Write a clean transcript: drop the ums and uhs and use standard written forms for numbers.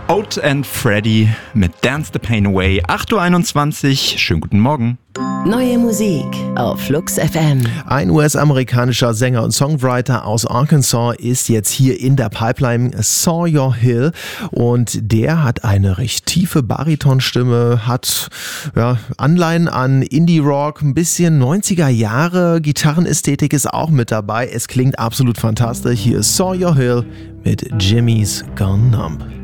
Oat and Freddy mit Dance the Pain Away, 8.21 Uhr. Schönen guten Morgen. Neue Musik auf Flux FM. Ein US-amerikanischer Sänger und Songwriter aus Arkansas ist jetzt hier in der Pipeline, Sawyer Hill, und der hat eine recht tiefe Baritonstimme, hat Anleihen an Indie-Rock, ein bisschen 90er Jahre, Gitarrenästhetik ist auch mit dabei. Es klingt absolut fantastisch. Hier ist Sawyer Hill mit Jimmy's Gone Numb.